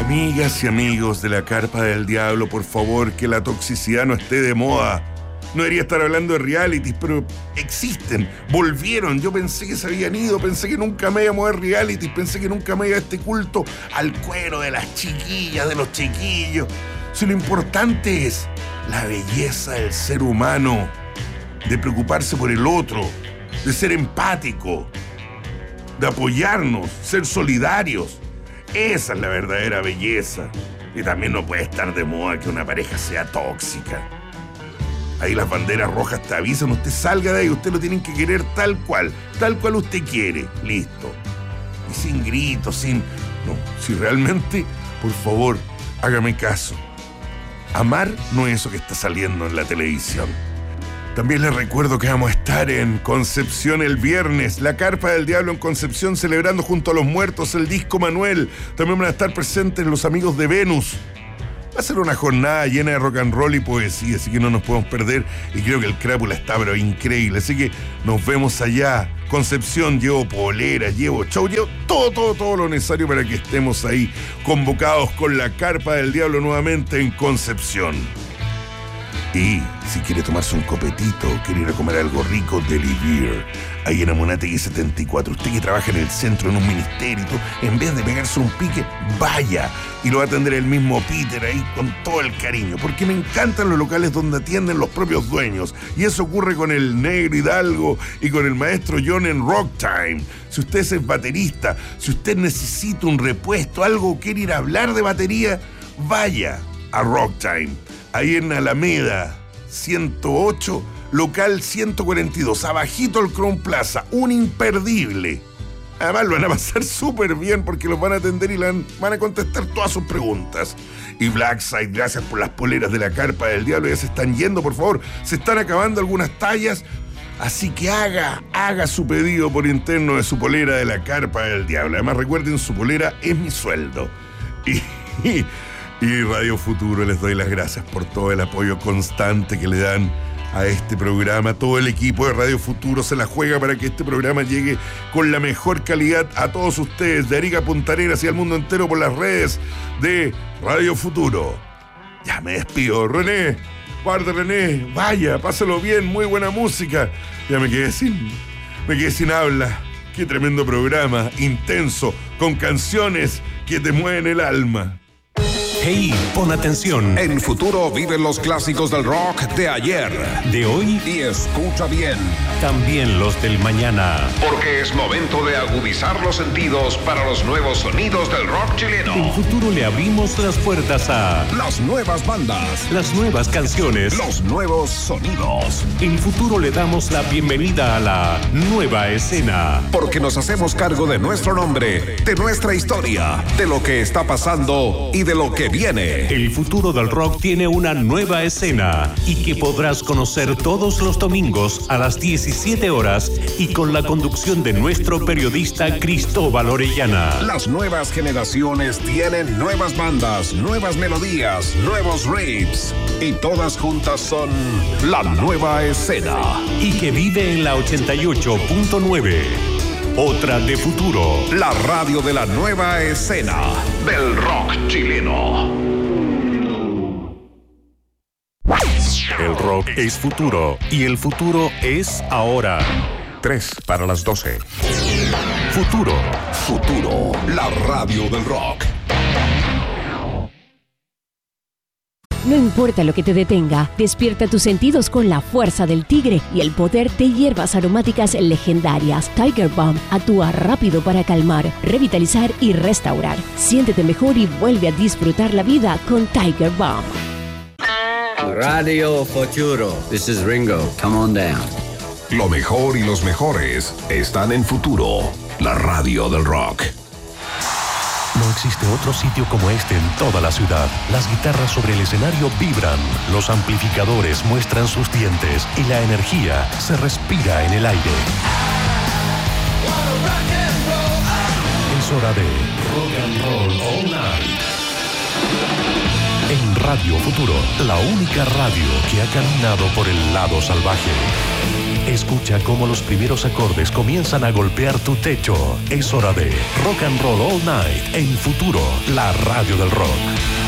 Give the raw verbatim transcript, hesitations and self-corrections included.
Amigas y amigos de la Carpa del Diablo, por favor, que la toxicidad no esté de moda. No debería estar hablando de realities, pero existen, volvieron. Yo pensé que se habían ido, pensé que nunca me iba a mover realities, pensé que nunca me iba a este culto al cuero de las chiquillas, de los chiquillos. Si lo importante es la belleza del ser humano, de preocuparse por el otro, de ser empático, de apoyarnos, ser solidarios. Esa es la verdadera belleza. Y también no puede estar de moda que una pareja sea tóxica. Ahí las banderas rojas te avisan, usted salga de ahí, usted lo tienen que querer tal cual, tal cual usted quiere, listo. Y sin gritos, sin... No, si realmente, por favor, hágame caso. Amar no es eso que está saliendo en la televisión. También les recuerdo que vamos a estar en Concepción el viernes, la Carpa del Diablo en Concepción, celebrando junto a los muertos el disco Manuel. También van a estar presentes los amigos de Venus. Va a ser una jornada llena de rock and roll y poesía, así que no nos podemos perder. Y creo que el Crápula está pero increíble, así que nos vemos allá. Concepción, llevo polera, llevo show, llevo todo, todo, todo lo necesario para que estemos ahí convocados con la Carpa del Diablo nuevamente en Concepción. Y si quiere tomarse un copetito, quiere ir a comer algo rico, Deli Beer, ahí en Amunátegui setenta y cuatro. Usted que trabaja en el centro, en un ministerio, en vez de pegarse un pique, vaya. Y lo va a atender el mismo Peter ahí con todo el cariño. Porque me encantan los locales donde atienden los propios dueños. Y eso ocurre con el Negro Hidalgo y con el maestro John en Rock Time. Si usted es baterista, si usted necesita un repuesto, algo, quiere ir a hablar de batería, vaya a Rock Time. Ahí en Alameda, ciento ocho, local ciento cuarenta y dos, abajito el Crown Plaza, un imperdible. Además lo van a pasar súper bien porque los van a atender y van a contestar todas sus preguntas. Y Blackside, gracias por las poleras de la Carpa del Diablo, ya se están yendo, por favor, se están acabando algunas tallas, así que haga, haga su pedido por interno de su polera de la Carpa del Diablo. Además recuerden, su polera es mi sueldo. Y... y Y Radio Futuro, les doy las gracias por todo el apoyo constante que le dan a este programa. Todo el equipo de Radio Futuro se la juega para que este programa llegue con la mejor calidad a todos ustedes, de Arica a Punta Arenas y al mundo entero por las redes de Radio Futuro. Ya me despido, René. Guarda, René, vaya, pásalo bien, muy buena música. Ya me quedé sin, me quedé sin habla. Qué tremendo programa, intenso, con canciones que te mueven el alma. Hey, pon atención. En Futuro viven los clásicos del rock de ayer, de hoy y escucha bien, también los del mañana. Porque es momento de agudizar los sentidos para los nuevos sonidos del rock chileno. En Futuro le abrimos las puertas a las nuevas bandas, las nuevas canciones, los nuevos sonidos. En Futuro le damos la bienvenida a la nueva escena. Porque nos hacemos cargo de nuestro nombre, de nuestra historia, de lo que está pasando y de lo que viene. El futuro del rock tiene una nueva escena y que podrás conocer todos los domingos a las diecisiete horas y con la conducción de nuestro periodista Cristóbal Orellana. Las nuevas generaciones tienen nuevas bandas, nuevas melodías, nuevos riffs y todas juntas son la nueva escena. Y que vive en la ochenta y ocho punto nueve. Otra de Futuro, la radio de la nueva escena del rock chileno. El rock es futuro y el futuro es ahora. Tres para las doce. Futuro. Futuro, la radio del rock. No importa lo que te detenga, despierta tus sentidos con la fuerza del tigre y el poder de hierbas aromáticas legendarias. Tiger Balm actúa rápido para calmar, revitalizar y restaurar. Siéntete mejor y vuelve a disfrutar la vida con Tiger Balm. Radio Futuro. This is Ringo. Come on down. Lo mejor y los mejores están en Futuro, la radio del rock. No existe otro sitio como este en toda la ciudad. Las guitarras sobre el escenario vibran, los amplificadores muestran sus dientes y la energía se respira en el aire. Es hora de Rock and Roll All Night. En Radio Futuro, la única radio que ha caminado por el lado salvaje. Escucha cómo los primeros acordes comienzan a golpear tu techo. Es hora de Rock and Roll All Night en Futuro, la radio del rock.